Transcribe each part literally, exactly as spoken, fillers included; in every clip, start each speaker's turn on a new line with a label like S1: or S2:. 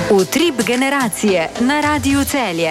S1: Utrip generacije na Radiu Celje.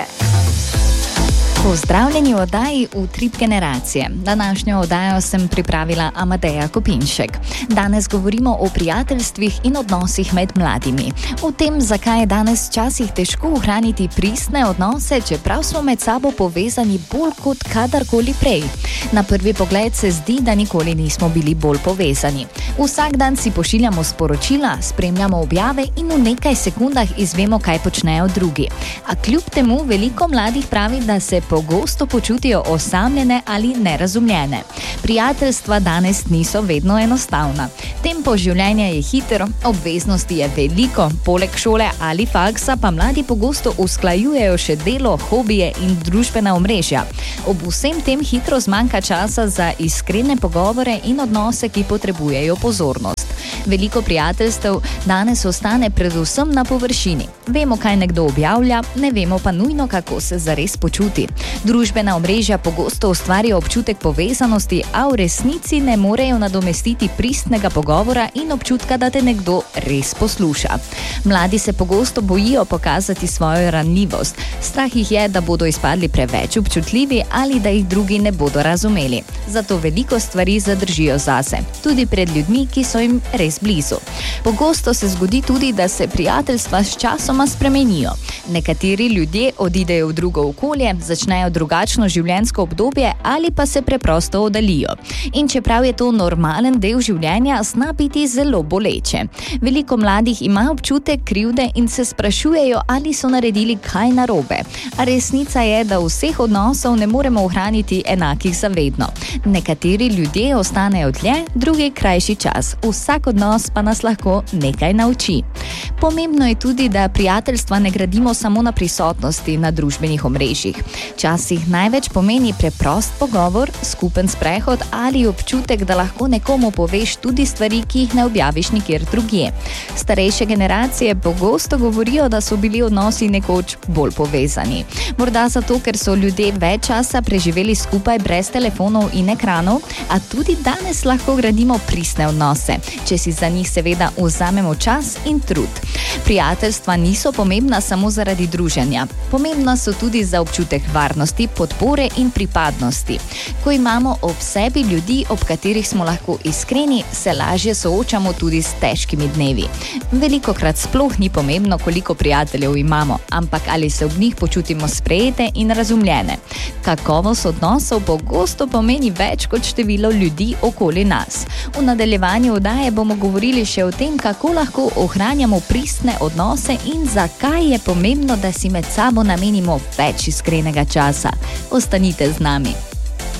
S2: Pozdravljeni v oddaji Utrip generacije. Današnjo oddajo sem pripravila Amadeja Kopinšek. Danes govorimo o prijateljstvih in odnosih med mladimi. O tem, zakaj je danes včasih težko ohraniti pristne odnose, čeprav smo med sabo povezani bolj kot kadarkoli prej. Na prvi pogled se zdi, da nikoli nismo bili bolj povezani. Vsak dan si pošiljamo sporočila, spremljamo objave in v nekaj sekundah izvemo, kaj počnejo drugi. A kljub temu veliko mladih pravi, da se pogosto počutijo osamljene ali nerazumljene. Prijateljstva danes niso vedno enostavna. Tempo življenja je hitro, obveznosti je veliko, poleg šole ali faksa pa mladi pogosto usklajujejo še delo, hobije in družbena omrežja. Ob vsem tem hitro zmanjka časa za iskrene pogovore in odnose, ki potrebujejo pozornost. Veliko prijateljstev danes ostane predvsem na površini. Vemo, kaj nekdo objavlja, ne vemo pa nujno, kako se zares počuti. Družbena omrežja pogosto ustvarijo občutek povezanosti, a v resnici ne morejo nadomestiti pristnega pogovora in občutka, da te nekdo res posluša. Mladi se pogosto bojijo pokazati svojo ranljivost. Strah jih je, da bodo izpadli preveč občutljivi ali da jih drugi ne bodo razumeli. Zato veliko stvari zadržijo zase, tudi pred ljudmi, ki so jim res blizu. Pogosto se zgodi tudi, da se prijateljstva s časoma spremenijo. Nekateri ljudje odidejo v drugo okolje, začnejo drugačno življenjsko obdobje ali pa se preprosto oddaljijo. In čeprav je to normalen del življenja, zna biti zelo boleče. Veliko mladih ima občutek krivde in se sprašujejo, ali so naredili kaj narobe. A resnica je, da vseh odnosov ne moremo ohraniti enakih zavedno. Nekateri ljudje ostanejo dlje, drugi krajši čas. Vsak odnos pa nas lahko nekaj nauči. Pomembno je tudi, da prijateljstva ne gradimo samo na prisotnosti na družbenih omrežjih. Včasih največ pomeni preprost pogovor, skupen sprehod ali občutek, da lahko nekomu poveš tudi stvari, ki jih ne objaviš nikjer drugje. Starejše generacije pogosto govorijo, da so bili odnosi nekoč bolj povezani. Morda zato, ker so ljudje več časa preživeli skupaj brez telefonov in ekranov, a tudi danes lahko gradimo pristne odnose, če si za njih seveda vzamemo čas in trud. Prijateljstva niso pomembna samo zaradi druženja. Pomembna so tudi za občutek varnosti, podpore in pripadnosti. Ko imamo ob sebi ljudi, ob katerih smo lahko iskreni, se lažje soočamo tudi s težkimi dnevi. Velikokrat sploh ni pomembno, koliko prijateljev imamo, ampak ali se ob njih počutimo sprejete in razumljene. Kakovost odnosov pogosto pomeni več kot število ljudi okoli nas. V nadaljevanju oddaje bomo govorili še o tem, kako lahko ohranjamo pristne odnose in zakaj je pomembno, da si med sabo namenimo več iskrenega časa. Ostanite z nami.